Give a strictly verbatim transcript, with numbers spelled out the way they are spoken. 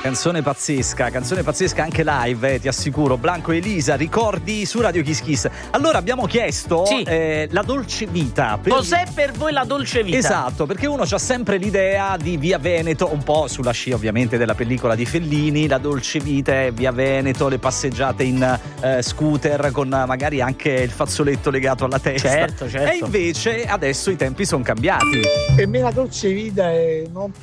Canzone pazzesca, canzone pazzesca anche live, eh, ti assicuro. Blanco e Elisa, ricordi su Radio Kiss Kiss. Allora abbiamo chiesto sì. eh, la dolce vita. Per... Cos'è per voi la dolce vita? Esatto, perché uno c'ha sempre l'idea di Via Veneto, un po' sulla scia ovviamente della pellicola di Fellini. La dolce vita è Via Veneto, le passeggiate in eh, scooter con magari anche il fazzoletto legato alla testa. Certo, certo. E invece adesso i tempi sono cambiati. Per me la dolce vita è non